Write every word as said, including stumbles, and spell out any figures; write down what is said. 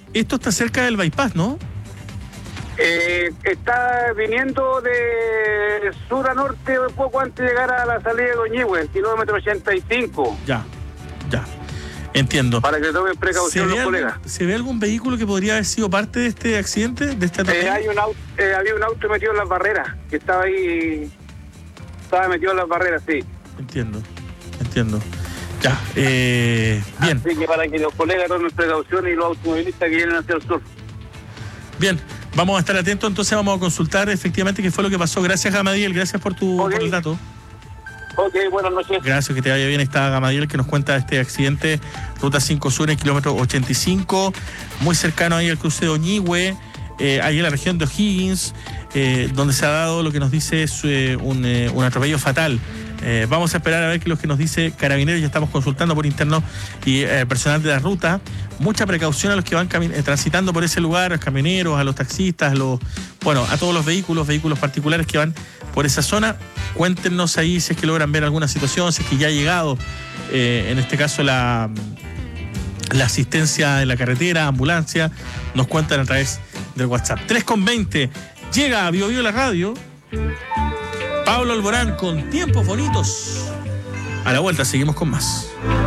Esto está cerca del bypass, ¿no? Eh, está viniendo de sur a norte un poco antes de llegar a la salida de Doñihue, kilómetro ochenta y cinco. Ya, ya. Entiendo. Para que tomen precaución los algún, colegas. ¿Se ve algún vehículo que podría haber sido parte de este accidente? De esta eh, hay un auto, eh, había un auto metido en las barreras, que estaba ahí, estaba metido en las barreras, sí. Entiendo, entiendo. Ya, eh, bien. Así que para que los colegas tomen precaución y los automovilistas que vienen hacia el sur. Bien, vamos a estar atentos, entonces vamos a consultar efectivamente qué fue lo que pasó. Gracias, Gamadiel, gracias por tu Okay. por el dato. Ok, buenas noches. Gracias, que te vaya bien. Está Gamadiel que nos cuenta este accidente, Ruta cinco Sur, en el kilómetro ochenta y cinco, muy cercano ahí al cruce de Oñihue, eh, ahí en la región de O'Higgins, eh, donde se ha dado lo que nos dice es eh, un, eh, un atropello fatal. Eh, vamos a esperar a ver qué lo que nos dice Carabineros. Ya estamos consultando por interno y eh, personal de la ruta. Mucha precaución a los que van cami- eh, transitando por ese lugar, a los camioneros, a los taxistas, a los, bueno, a todos los vehículos, vehículos particulares que van por esa zona. Cuéntenos ahí si es que logran ver alguna situación, si es que ya ha llegado, eh, en este caso, la, la asistencia en la carretera, ambulancia. Nos cuentan a través del WhatsApp. tres con veinte, llega a Bio Bio la radio. Pablo Alborán con Tiempos Bonitos. A la vuelta seguimos con más.